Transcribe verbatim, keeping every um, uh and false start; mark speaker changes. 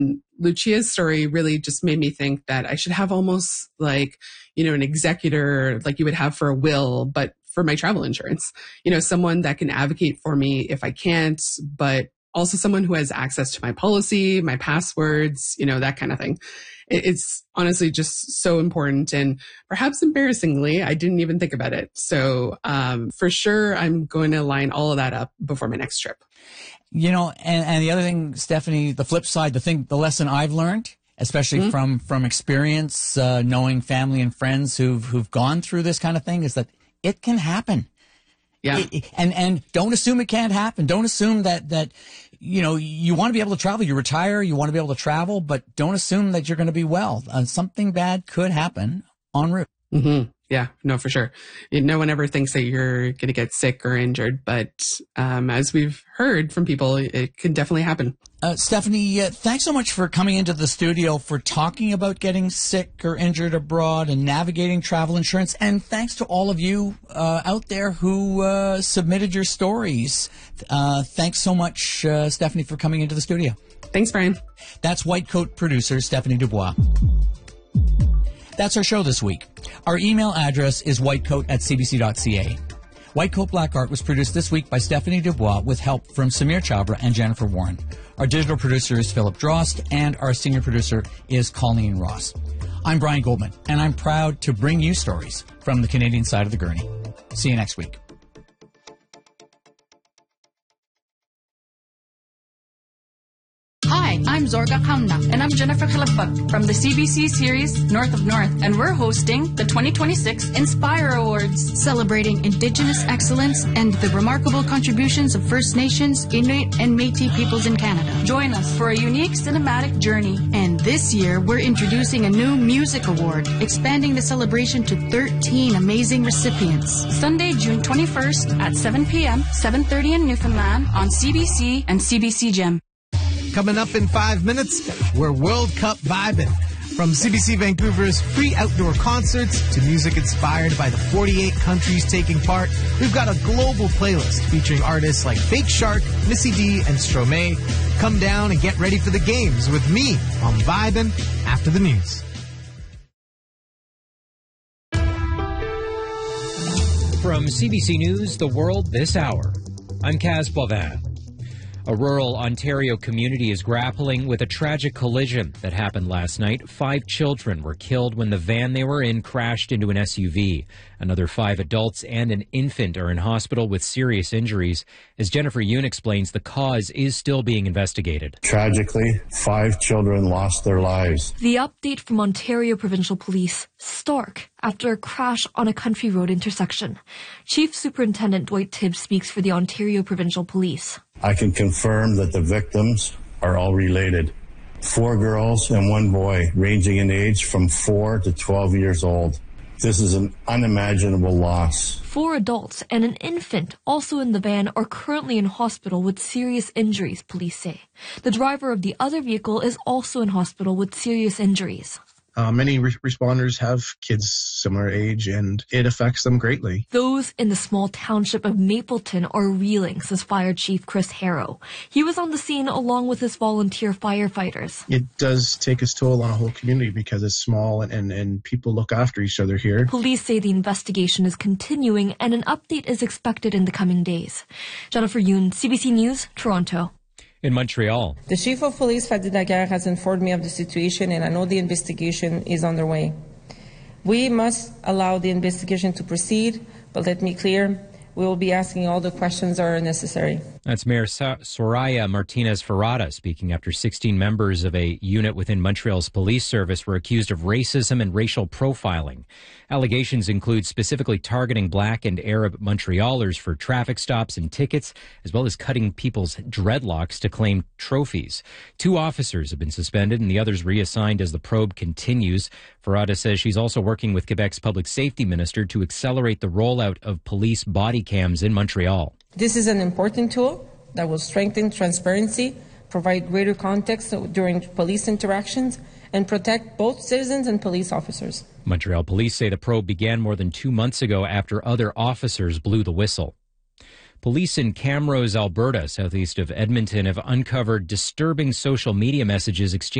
Speaker 1: Lucia's story really just made me think that I should have almost like, you know, an executor like you would have for a will, but for my travel insurance, you know, someone that can advocate for me if I can't, but also someone who has access to my policy, my passwords, you know, that kind of thing. It's honestly just so important. And perhaps embarrassingly, I didn't even think about it. So um, for sure, I'm going to line all of that up before my next trip.
Speaker 2: You know, and, and the other thing, Stephanie, the flip side, the thing, the lesson I've learned, especially mm-hmm. from from experience, uh, knowing family and friends who've who've gone through this kind of thing, is that it can happen.
Speaker 1: Yeah.
Speaker 2: It, and and don't assume it can't happen. Don't assume that that you know you want to be able to travel. You retire, you want to be able to travel, but don't assume that you're going to be well. Uh, something bad could happen en route.
Speaker 1: Mm-hmm. Yeah, no, for sure. No one ever thinks that you're going to get sick or injured, but um, as we've heard from people, it can definitely happen.
Speaker 2: Uh, Stephanie, uh, thanks so much for coming into the studio, for talking about getting sick or injured abroad and navigating travel insurance. And thanks to all of you uh, out there who uh, submitted your stories. Uh, thanks so much, uh, Stephanie, for coming into the studio.
Speaker 1: Thanks, Brian.
Speaker 2: That's White Coat producer Stephanie Dubois. That's our show this week. Our email address is whitecoat at c b c dot c a. White Coat Black Art was produced this week by Stephanie Dubois with help from Samir Chhabra and Jennifer Warren. Our digital producer is Philip Drost, and our senior producer is Colleen Ross. I'm Brian Goldman, and I'm proud to bring you stories from the Canadian side of the gurney. See you next week.
Speaker 3: Hi, I'm Zorga Kamna, and I'm Jennifer Kalapag from the C B C series North of North, and we're hosting the twenty twenty-six Inspire Awards, celebrating Indigenous excellence and the remarkable contributions of First Nations, Inuit, and Métis peoples in Canada. Join us for a unique cinematic journey. And this year, we're introducing a new music award, expanding the celebration to thirteen amazing recipients. Sunday, June twenty-first at seven p.m., seven thirty in Newfoundland on C B C and C B C Gem.
Speaker 4: Coming up in five minutes, we're World Cup vibing. From C B C Vancouver's free outdoor concerts to music inspired by the forty-eight countries taking part, we've got a global playlist featuring artists like Fake Shark, Missy D, and Stromae. Come down and get ready for the games with me on Vibin' after the news.
Speaker 5: From C B C News, The World This Hour, I'm Kaz Blavin. A rural Ontario community is grappling with a tragic collision that happened last night. Five children were killed when the van they were in crashed into an S U V. Another five adults and an infant are in hospital with serious injuries. As Jennifer Yoon explains, the cause is still being investigated.
Speaker 6: Tragically, five children lost their lives.
Speaker 7: The update from Ontario Provincial Police, stark after a crash on a country road intersection. Chief Superintendent Dwight Tibbs speaks for the Ontario Provincial Police.
Speaker 6: I can confirm that the victims are all related. Four girls and one boy, ranging in age from four to twelve years old. This is an unimaginable loss.
Speaker 7: Four adults and an infant also in the van are currently in hospital with serious injuries, police say. The driver of the other vehicle is also in hospital with serious injuries.
Speaker 8: Uh, many re- responders have kids similar age, and it affects them greatly.
Speaker 7: Those in the small township of Mapleton are reeling, says Fire Chief Chris Harrow. He was on the scene along with his volunteer firefighters.
Speaker 8: It does take its toll on a whole community because it's small and, and, and people look after each other here.
Speaker 7: Police say the investigation is continuing and an update is expected in the coming days. Jennifer Yoon, C B C News, Toronto.
Speaker 5: In Montreal,
Speaker 9: the chief of police, Fadi Daguerre, has informed me of the situation, and I know the investigation is underway. We must allow the investigation to proceed, but let me clear, we will be asking all the questions that are necessary.
Speaker 5: That's Mayor Sa- Soraya Martinez-Ferrada speaking after sixteen members of a unit within Montreal's police service were accused of racism and racial profiling. Allegations include specifically targeting black and Arab Montrealers for traffic stops and tickets, as well as cutting people's dreadlocks to claim trophies. Two officers have been suspended and the others reassigned as the probe continues. Ferrada says she's also working with Quebec's public safety minister to accelerate the rollout of police body cams in Montreal.
Speaker 9: This is an important tool that will strengthen transparency, provide greater context during police interactions, and protect both citizens and police officers.
Speaker 5: Montreal police say the probe began more than two months ago after other officers blew the whistle. Police in Camrose, Alberta, southeast of Edmonton, have uncovered disturbing social media messages exchanged